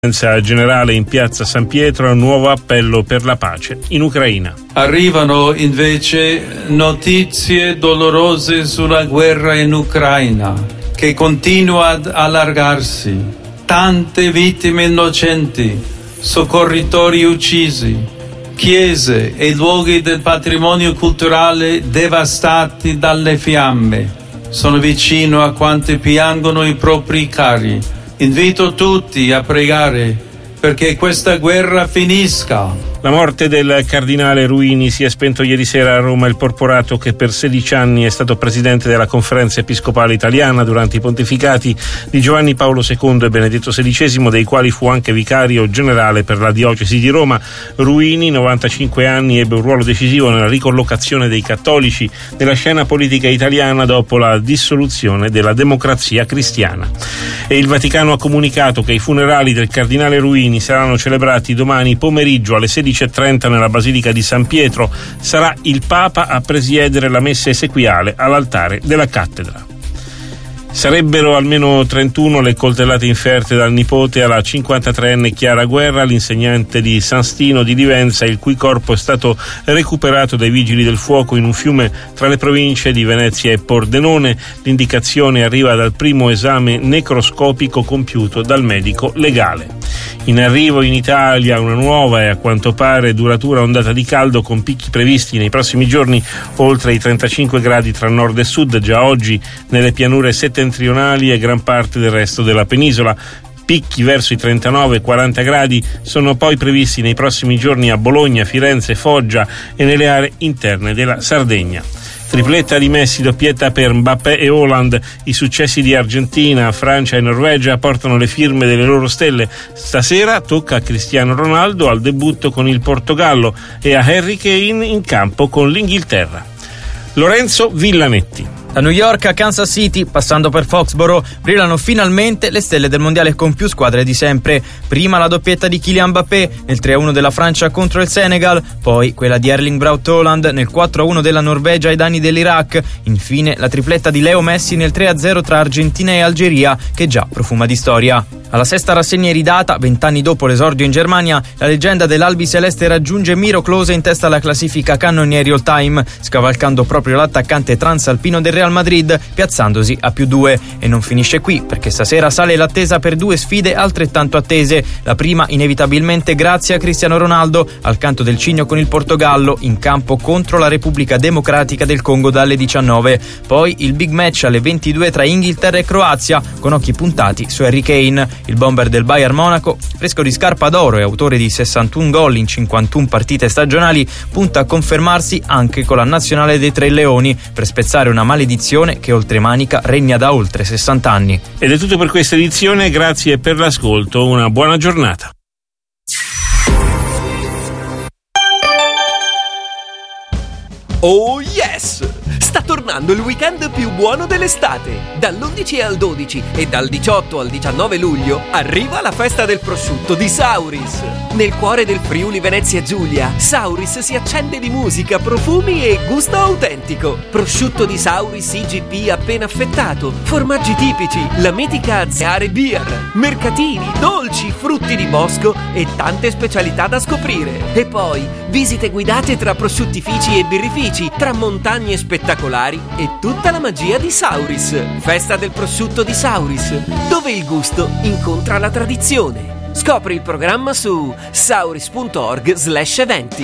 generale in piazza San Pietro a un nuovo appello per la pace in Ucraina. Arrivano invece notizie dolorose sulla guerra in Ucraina, che continua ad allargarsi. Tante vittime innocenti, soccorritori uccisi, chiese e luoghi del patrimonio culturale devastati dalle fiamme. Sono vicino a quanti piangono i propri cari. Invito tutti a pregare perché questa guerra finisca. La morte del cardinale Ruini. Si è spento ieri sera a Roma il porporato che per 16 anni è stato presidente della Conferenza Episcopale Italiana durante i pontificati di Giovanni Paolo II e Benedetto XVI, dei quali fu anche vicario generale per la diocesi di Roma. Ruini, 95 anni, ebbe un ruolo decisivo nella ricollocazione dei cattolici nella scena politica italiana dopo la dissoluzione della Democrazia Cristiana. E il Vaticano ha comunicato che i funerali del cardinale Ruini saranno celebrati domani pomeriggio alle 16:30 nella Basilica di San Pietro. Sarà il Papa a presiedere la messa esequiale all'altare della cattedra. Sarebbero almeno 31 le coltellate inferte dal nipote alla 53enne Chiara Guerra, l'insegnante di San Stino di Livenza, il cui corpo è stato recuperato dai vigili del fuoco in un fiume tra le province di Venezia e Pordenone. L'indicazione arriva dal primo esame necroscopico compiuto dal medico legale. In arrivo in Italia una nuova e a quanto pare duratura ondata di caldo, con picchi previsti nei prossimi giorni oltre i 35 gradi tra nord e sud, già oggi nelle pianure settentrionali e gran parte del resto della penisola. Picchi verso i 39-40 gradi sono poi previsti nei prossimi giorni a Bologna, Firenze, Foggia e nelle aree interne della Sardegna. Tripletta di Messi, doppietta per Mbappé e Haaland. I successi di Argentina, Francia e Norvegia portano le firme delle loro stelle. Stasera tocca a Cristiano Ronaldo al debutto con il Portogallo e a Harry Kane in campo con l'Inghilterra. Lorenzo Villanetti. Da New York a Kansas City, passando per Foxborough, brillano finalmente le stelle del mondiale con più squadre di sempre. Prima la doppietta di Kylian Mbappé nel 3-1 della Francia contro il Senegal, poi quella di Erling Braut Haaland nel 4-1 della Norvegia ai danni dell'Iraq, infine la tripletta di Leo Messi nel 3-0 tra Argentina e Algeria, che già profuma di storia. Alla sesta rassegna iridata, 20 anni dopo l'esordio in Germania, la leggenda dell'Albi Celeste raggiunge Miro Klose in testa alla classifica cannonieri all time, scavalcando proprio l'attaccante transalpino del Real Madrid, piazzandosi a +2. E non finisce qui, perché stasera sale l'attesa per due sfide altrettanto attese. La prima inevitabilmente grazie a Cristiano Ronaldo, al canto del cigno con il Portogallo, in campo contro la Repubblica Democratica del Congo dalle 19. Poi il big match alle 22 tra Inghilterra e Croazia, con occhi puntati su Harry Kane. Il bomber del Bayern Monaco, fresco di scarpa d'oro e autore di 61 gol in 51 partite stagionali, punta a confermarsi anche con la nazionale dei Tre Leoni per spezzare una maledizione che oltremanica regna da oltre 60 anni. Ed è tutto per questa edizione, grazie per l'ascolto, una buona giornata. Oh yes! Sta tornando il weekend più buono dell'estate. Dall'11 al 12 e dal 18 al 19 luglio arriva la festa del prosciutto di Sauris. Nel cuore del Friuli Venezia Giulia, Sauris si accende di musica, profumi e gusto autentico. Prosciutto di Sauris IGP appena affettato, formaggi tipici, la mitica Azeare Beer, mercatini, dolci, frutti di bosco e tante specialità da scoprire. E poi visite guidate tra prosciuttifici e birrifici, tra montagne spettacolari e tutta la magia di Sauris. Festa del prosciutto di Sauris, dove il gusto incontra la tradizione. Scopri il programma su sauris.org/eventi.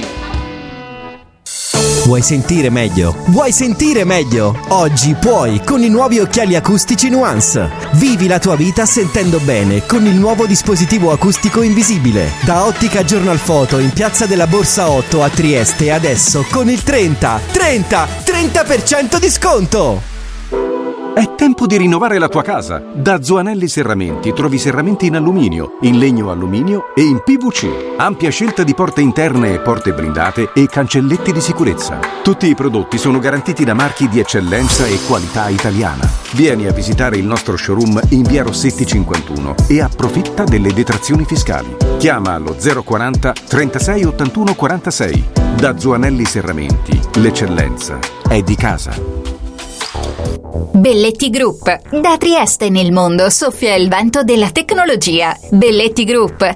Vuoi sentire meglio? Vuoi sentire meglio? Oggi puoi con i nuovi occhiali acustici Nuance. Vivi la tua vita sentendo bene con il nuovo dispositivo acustico invisibile. Da Ottica Journal Photo in Piazza della Borsa 8 a Trieste, adesso con il 30% di sconto! È tempo di rinnovare la tua casa. Da Zoanelli Serramenti trovi serramenti in alluminio, in legno alluminio e in PVC. Ampia scelta di porte interne e porte blindate e cancelletti di sicurezza. Tutti i prodotti sono garantiti da marchi di eccellenza e qualità italiana. Vieni a visitare il nostro showroom in via Rossetti 51 e approfitta delle detrazioni fiscali. Chiama allo 040 36 81 46. Da Zoanelli Serramenti, l'eccellenza è di casa. Belletti Group. Da Trieste nel mondo soffia il vento della tecnologia. Belletti Group,